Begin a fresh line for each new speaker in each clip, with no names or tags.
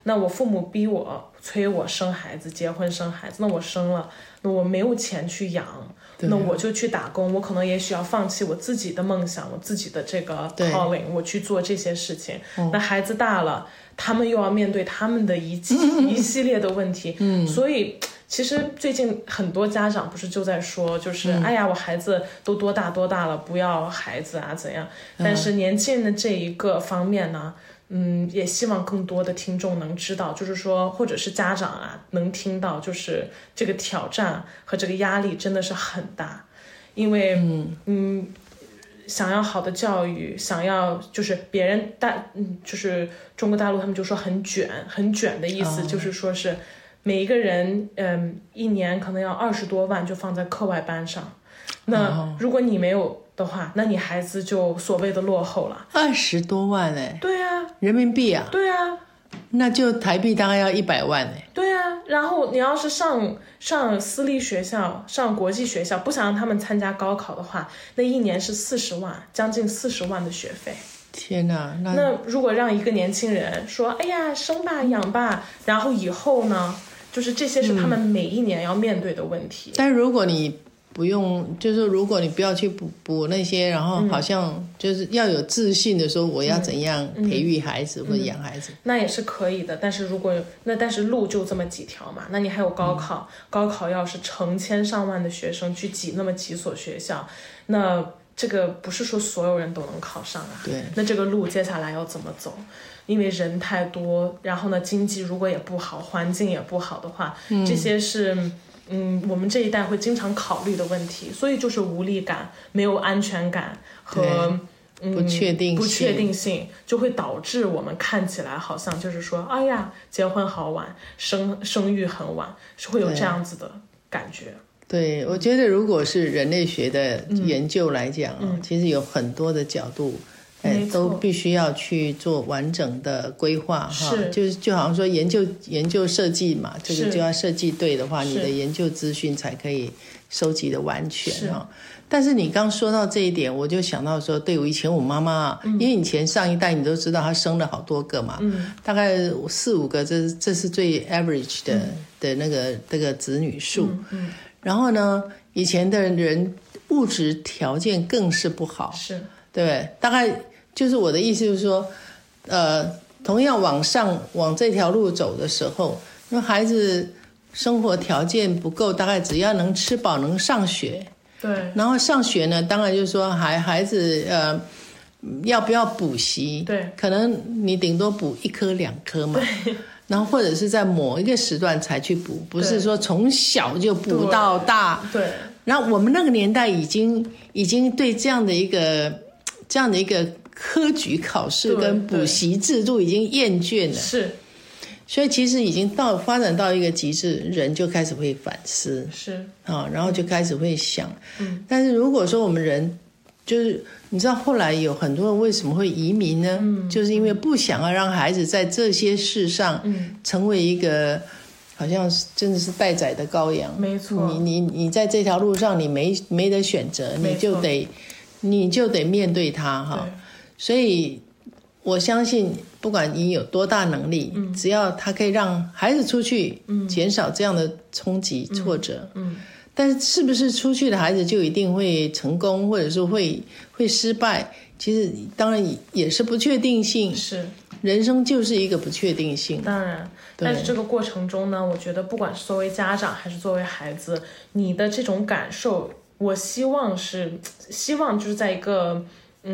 那我父母逼我催我生孩子，结婚生孩子，那我生了，那我没有钱去养，那我就去打工，我可能也许要放弃我自己的梦想，我自己的这个 calling， 我去做这些事情。那孩子大了，他们又要面对他们的一系列的问题。所以其实最近很多家长不是就在说，就是哎呀，我孩子都多大了，不要孩子啊怎样。但是年轻人的这一个方面呢，也希望更多的听众能知道，就是说，或者是家长啊，能听到，就是这个挑战和这个压力真的是很大，因为想要好的教育，想要就是别人就是中国大陆他们就说很卷的意思，就是说是每一个人一年可能要20多万就放在课外班上，那如果你没有的话，那你孩子就所谓的落后了。
20多万哎，
对啊，
人民币啊，
对啊，
那就台币大概要100万哎。
对啊，然后你要是上私立学校，上国际学校，不想让他们参加高考的话，那一年是40万，将近40万的学费。
天哪，
那如果让一个年轻人说，哎呀，生吧养吧，然后以后呢，就是这些是他们每一年要面对的问题。
但如果你不用，就是如果你不要去补那些，然后好像就是要有自信的说我要怎样培育孩子或者养孩子，
那也是可以的。但是但是路就这么几条嘛，那你还有高考，高考要是成千上万的学生去挤那么几所学校，那这个不是说所有人都能考上啊。
对，
那这个路接下来要怎么走？因为人太多，然后呢，经济如果也不好，环境也不好的话，这些是我们这一代会经常考虑的问题，所以就是无力感、没有安全感和
不确定性
就会导致我们看起来好像就是说，哎呀，结婚好晚，生育很晚，是会有这样子的感觉。
对，我觉得如果是人类学的研究来讲其实有很多的角度都必须要去做完整的规划哈，就好像说研究设计嘛，这个就要设计对的话，你的研究资讯才可以收集的完全哈。但是你刚说到这一点，我就想到说，对，我以前我妈妈因为以前上一代你都知道她生了好多个嘛，大概4、5个，这是最 average 的那个子女数。然后呢，以前的人物质条件更是不好，
是
对，大概就是我的意思就是说，同样往这条路走的时候，因为孩子生活条件不够，大概只要能吃饱能上学，
对，
然后上学呢，当然就是说孩子要不要补习，
对，
可能你顶多补1科2科嘛，然后或者是在某一个时段才去补，不是说从小就补到大。
对，
然后我们那个年代已经对这样的一个科举考试跟补习制度已经厌倦了，
是，
所以其实已经发展到一个极致，人就开始会反思，
是
然后就开始会想，但是如果说我们人就是你知道后来有很多人为什么会移民呢？就是因为不想要让孩子在这些事上成为一个好像真的是待宰的羔羊。
没错，
你在这条路上你没得选择，你就得面对它哈。所以我相信不管你有多大能力，只要他可以让孩子出去，减少这样的冲击挫折，但是不是出去的孩子就一定会成功，或者说会失败？其实当然也是不确定性，
是
人生就是一个不确定性。
当然，但是这个过程中呢，我觉得不管是作为家长还是作为孩子，你的这种感受，我希望就是在一个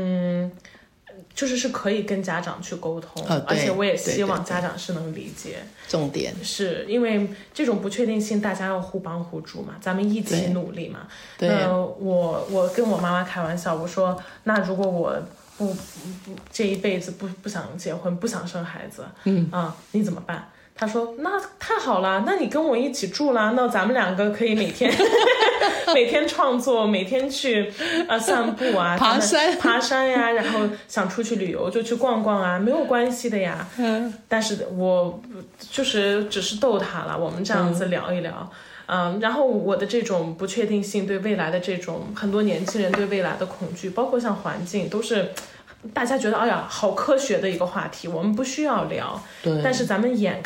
就是可以跟家长去沟通，而且我也希望家长是能理解。
重点
是因为这种不确定性，大家要互帮互助嘛，咱们一起努力嘛。
对，
我跟我妈妈开玩笑，我说那如果我不这一辈子不想结婚，不想生孩子，你怎么办？他说那太好了，那你跟我一起住啦，那咱们2个可以每天创作，每天去散步啊，爬山呀，然后想出去旅游就去逛逛啊，没有关系的呀。但是我就是只是逗他了，我们这样子聊一聊。然后我的这种不确定性，对未来的这种很多年轻人对未来的恐惧，包括像环境，都是大家觉得哎呀好科学的一个话题，我们不需要聊。
对。
但是咱们眼